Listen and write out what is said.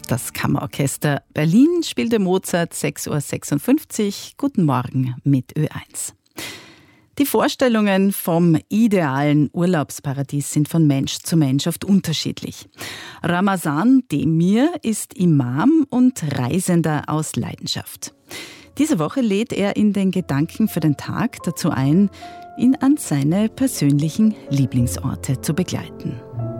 Das Kammerorchester Berlin spielte Mozart 6.56 Uhr. Guten Morgen mit Ö1. Die Vorstellungen vom idealen Urlaubsparadies sind von Mensch zu Mensch oft unterschiedlich. Ramazan Demir ist Imam und Reisender aus Leidenschaft. Diese Woche lädt er in den Gedanken für den Tag dazu ein, ihn an seine persönlichen Lieblingsorte zu begleiten.